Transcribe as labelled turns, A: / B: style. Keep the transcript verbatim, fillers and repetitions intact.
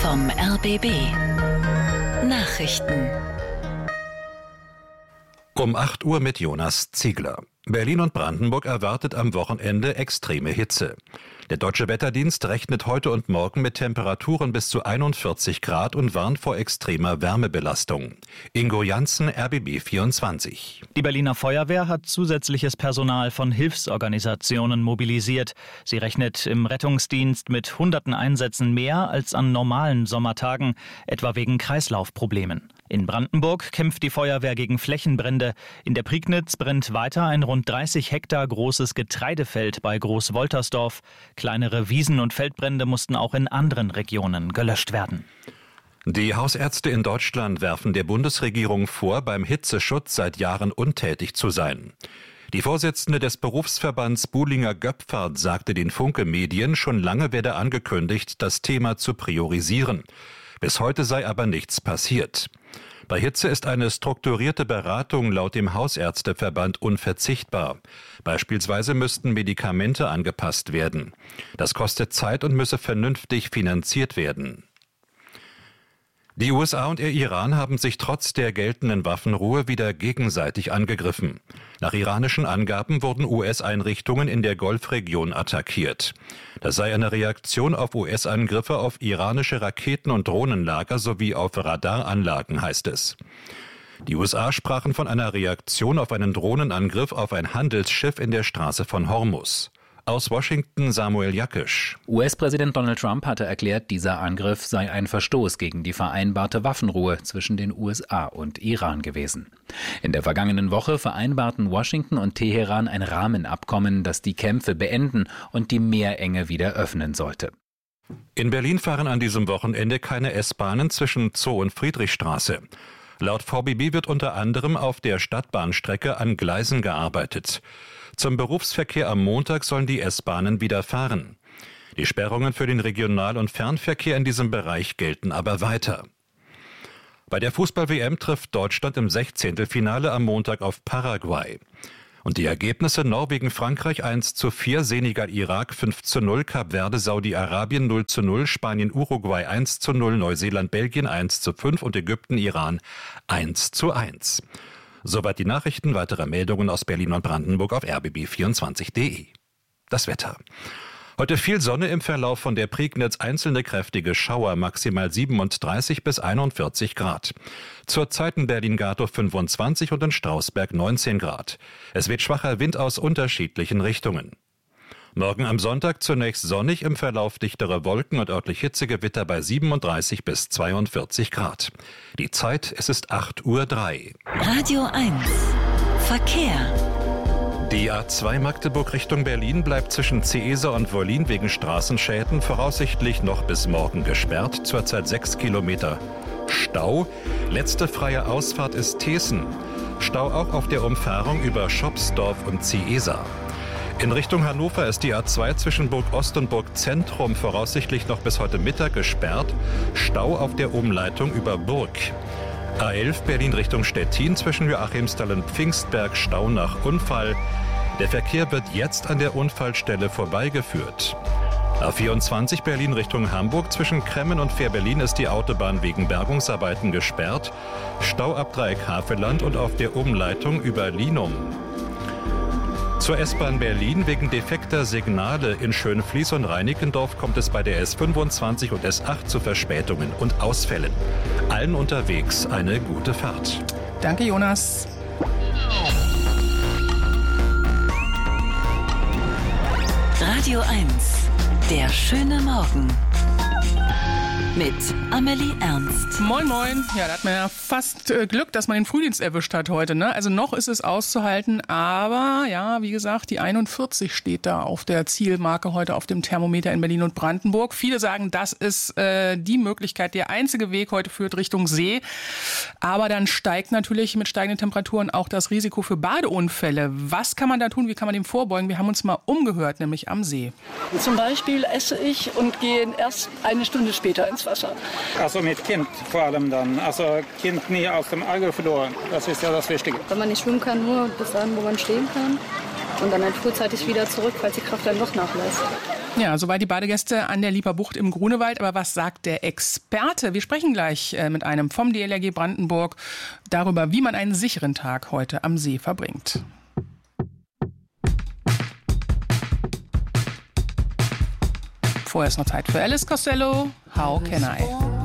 A: vom R B B. Nachrichten.
B: Um acht Uhr mit Jonas Ziegler. Berlin und Brandenburg erwartet am Wochenende extreme Hitze. Der Deutsche Wetterdienst rechnet heute und morgen mit Temperaturen bis zu einundvierzig Grad und warnt vor extremer Wärmebelastung. Ingo Janssen, R B B vierundzwanzig.
C: Die Berliner Feuerwehr hat zusätzliches Personal von Hilfsorganisationen mobilisiert. Sie rechnet im Rettungsdienst mit hunderten Einsätzen mehr als an normalen Sommertagen, etwa wegen Kreislaufproblemen. In Brandenburg kämpft die Feuerwehr gegen Flächenbrände. In der Prignitz brennt weiter ein rund dreißig Hektar großes Getreidefeld bei Großwoltersdorf. Kleinere Wiesen- und Feldbrände mussten auch in anderen Regionen gelöscht werden.
B: Die Hausärzte in Deutschland werfen der Bundesregierung vor, beim Hitzeschutz seit Jahren untätig zu sein. Die Vorsitzende des Berufsverbands Buhlinger-Göpfert sagte den Funke-Medien, schon lange werde angekündigt, das Thema zu priorisieren. Bis heute sei aber nichts passiert. Bei Hitze ist eine strukturierte Beratung laut dem Hausärzteverband unverzichtbar. Beispielsweise müssten Medikamente angepasst werden. Das kostet Zeit und müsse vernünftig finanziert werden. Die U S A und der Iran haben sich trotz der geltenden Waffenruhe wieder gegenseitig angegriffen. Nach iranischen Angaben wurden U S-Einrichtungen in der Golfregion attackiert. Das sei eine Reaktion auf U S-Angriffe auf iranische Raketen- und Drohnenlager sowie auf Radaranlagen, heißt es. Die U S A sprachen von einer Reaktion auf einen Drohnenangriff auf ein Handelsschiff in der Straße von Hormuz. Aus Washington Samuel Jakisch.
D: U S-Präsident Donald Trump hatte erklärt, dieser Angriff sei ein Verstoß gegen die vereinbarte Waffenruhe zwischen den U S A und Iran gewesen. In der vergangenen Woche vereinbarten Washington und Teheran ein Rahmenabkommen, das die Kämpfe beenden und die Meerenge wieder öffnen sollte.
B: In Berlin fahren an diesem Wochenende keine S-Bahnen zwischen Zoo und Friedrichstraße. Laut V B B wird unter anderem auf der Stadtbahnstrecke an Gleisen gearbeitet. Zum Berufsverkehr am Montag sollen die S-Bahnen wieder fahren. Die Sperrungen für den Regional- und Fernverkehr in diesem Bereich gelten aber weiter. Bei der Fußball-W M trifft Deutschland im Sechzehntelfinale am Montag auf Paraguay. Und die Ergebnisse: Norwegen-Frankreich eins zu vier, Senegal-Irak fünf zu null, Kap Verde Saudi-Arabien null zu null, Spanien-Uruguay eins zu null, Neuseeland-Belgien eins zu fünf und Ägypten-Iran eins zu eins. Soweit die Nachrichten. Weitere Meldungen aus Berlin und Brandenburg auf r b b vierundzwanzig punkt de. Das Wetter. Heute viel Sonne, im Verlauf von der Prignitz einzelne kräftige Schauer, maximal siebenunddreißig bis einundvierzig Grad. Zurzeit in Berlin-Gatow fünfundzwanzig und in Strausberg neunzehn Grad. Es weht schwacher Wind aus unterschiedlichen Richtungen. Morgen am Sonntag zunächst sonnig, im Verlauf dichtere Wolken und örtlich Hitzegewitter bei siebenunddreißig bis zweiundvierzig Grad. Die Zeit, es ist acht Uhr drei.
A: Radio eins. Verkehr.
B: Die A zwei Magdeburg Richtung Berlin bleibt zwischen Ceesa und Wollin wegen Straßenschäden voraussichtlich noch bis morgen gesperrt. Zurzeit sechs Kilometer Stau. Letzte freie Ausfahrt ist Thesen. Stau auch auf der Umfahrung über Schopsdorf und Ceesa. In Richtung Hannover ist die A zwei zwischen Burg Ost und Burg Zentrum voraussichtlich noch bis heute Mittag gesperrt. Stau auf der Umleitung über Burg. A elf Berlin Richtung Stettin zwischen Joachimsthal und Pfingstberg, Stau nach Unfall. Der Verkehr wird jetzt an der Unfallstelle vorbeigeführt. A vierundzwanzig Berlin Richtung Hamburg zwischen Kremmen und Fähr-Berlin ist die Autobahn wegen Bergungsarbeiten gesperrt. Stau ab Dreieck Havelland und auf der Umleitung über Linum. Zur S-Bahn Berlin: wegen defekter Signale in Schönfließ und Reinickendorf kommt es bei der S fünfundzwanzig und S acht zu Verspätungen und Ausfällen. Allen unterwegs eine gute Fahrt.
E: Danke, Jonas.
A: Radio eins. Der schöne Morgen. Mit Amelie Ernst.
E: Moin, moin. Ja, da hat man ja fast äh, Glück, dass man den Frühdienst erwischt hat heute, ne? Also noch ist es auszuhalten, aber ja, wie gesagt, die einundvierzig steht da auf der Zielmarke heute auf dem Thermometer in Berlin und Brandenburg. Viele sagen, das ist äh, die Möglichkeit, der einzige Weg heute führt Richtung See. Aber dann steigt natürlich mit steigenden Temperaturen auch das Risiko für Badeunfälle. Was kann man da tun? Wie kann man dem vorbeugen? Wir haben uns mal umgehört, nämlich am See.
F: Zum Beispiel esse ich und gehe erst eine Stunde später ins Wasser.
G: Also mit Kind vor allem dann. Also Kind nie aus dem Auge verloren. Das ist ja das Wichtige.
H: Wenn man nicht schwimmen kann, nur bis dahin, wo man stehen kann.
F: und dann halt frühzeitig wieder zurück, falls die Kraft dann noch nachlässt.
E: Ja, soweit die Badegäste an der Lieper Bucht im Grunewald. Aber was sagt der Experte? Wir sprechen gleich äh, mit einem vom D L R G Brandenburg darüber, wie man einen sicheren Tag heute am See verbringt. Vorher ist noch Zeit für Alice Costello. How can I?